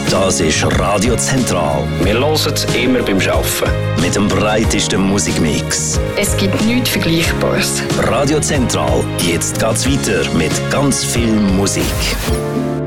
Das ist Radio Zentral. Wir hören es immer beim Arbeiten. Mit dem breitesten Musikmix. Es gibt nichts Vergleichbares. Radio Zentral, jetzt geht's weiter mit ganz viel Musik.